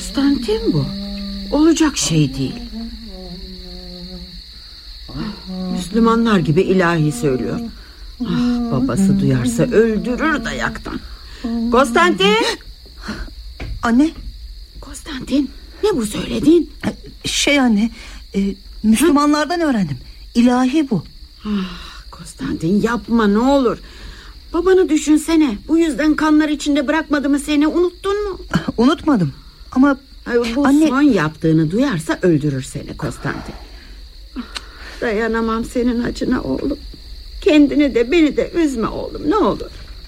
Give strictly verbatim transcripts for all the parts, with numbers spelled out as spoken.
Konstantin bu. Olacak şey değil. Müslümanlar gibi ilahi söylüyor. Ah, babası duyarsa öldürür dayaktan. Konstantin! Anne. Konstantin, ne bu söylediğin? Şey anne, e, Müslümanlardan ha? öğrendim. İlahi bu. Ah, Konstantin yapma ne olur. Babanı düşünsene. Bu yüzden kanlar içinde bırakmadı mı seni, unuttun mu? Unutmadım ama Ay, bu anne... son yaptığını duyarsa öldürür seni Konstantin. Ah, dayanamam senin acına oğlum. Kendini de beni de üzme oğlum, ne olur.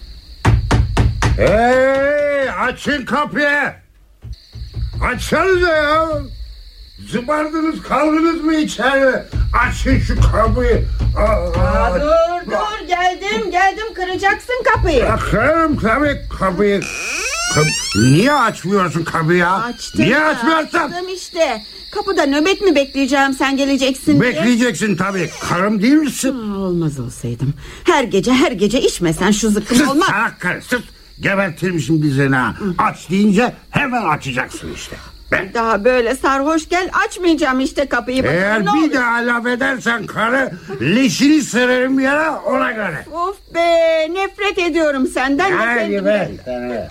Hey, açın kapıyı. Açsanıza ya. Zıbardınız kaldınız mı içeri? Açın şu kapıyı. Aa, Aa, dur dur geldim geldim, kıracaksın kapıyı. Kırarım tabii kapıyı. Kap Niye açmıyorsun kapıyı? Açtım Niye da, açmıyorsun? Açtım işte. Kapıda nöbet mi bekleyeceğim sen geleceksin diye? Bekleyeceksin tabii. Karım değil misin? Aa, olmaz olsaydım. Her gece her gece içmesen şu zıkkım olmaz. Salak karı sus. Gebertirmişim dizini ha. Aç deyince hemen açacaksın işte. Ben... Daha böyle sarhoş gel, açmayacağım işte kapıyı. Eğer bakalım, bir daha laf edersen karı, leşini sererim yere, ona göre. Of be, nefret ediyorum senden. Hadi be sana.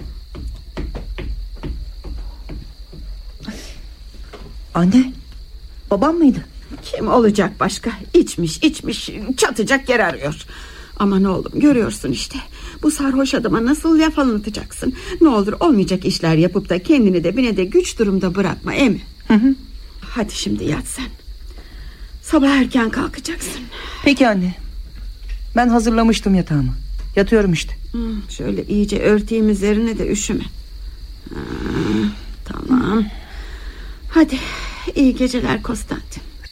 Anne, babam mıydı? Kim olacak başka? İçmiş içmiş çatacak yer arıyor. Aman oğlum, görüyorsun işte. Bu sarhoş adama nasıl laf anlatacaksın? Ne olur olmayacak işler yapıp da kendini de beni de güç durumda bırakma, emi. Hı hı. Hadi şimdi yat sen. Sabah erken kalkacaksın. Peki anne. Ben hazırlamıştım yatağımı. Yatıyorum işte. Hmm, şöyle iyice örteyim üzerine de üşüme. Ha, tamam. Hadi iyi geceler Konstantin.